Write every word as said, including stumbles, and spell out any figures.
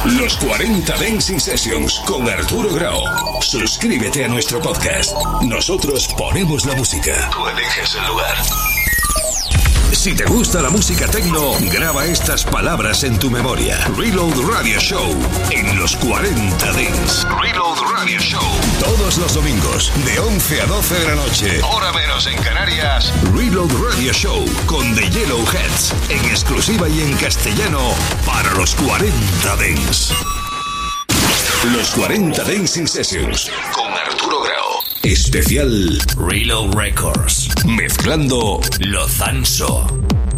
Los cuarenta Dancing Sessions con Arturo Grau. Suscríbete a nuestro podcast. Nosotros ponemos la música. Tú eliges el lugar. Si te gusta la música techno, graba estas palabras en tu memoria. Reload Radio Show en los cuarenta Dance. Reload Radio Show. Todos los domingos, de once a doce de la noche. Hora menos en Canarias. Reload Radio Show con The Yellowheads. En exclusiva y en castellano para los cuarenta Dance. Los cuarenta Dancing Sessions con Arturo Grau. Especial Reload Records. Mezclando Lozanso.